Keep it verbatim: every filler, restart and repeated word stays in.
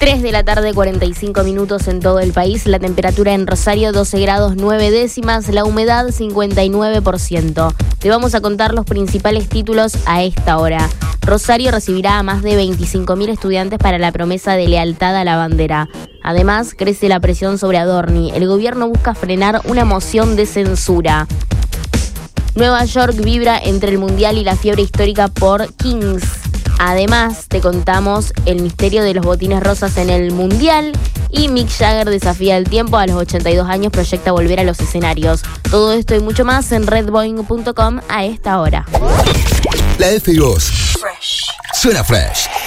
tres de la tarde, cuarenta y cinco minutos en todo el país. La temperatura en Rosario, doce grados nueve décimas. La humedad, cincuenta y nueve por ciento. Te vamos a contar los principales títulos a esta hora. Rosario recibirá a más de veinticinco mil estudiantes para la promesa de lealtad a la bandera. Además, crece la presión sobre Adorni. El gobierno busca frenar una moción de censura. Nueva York vibra entre el Mundial y la fiebre histórica por Kings. Además, te contamos el misterio de los botines rosas en el Mundial y Mick Jagger desafía el tiempo. A los ochenta y dos años proyecta volver a los escenarios. Todo esto y mucho más en red boing punto com a esta hora. La F dos. Fresh. Suena fresh.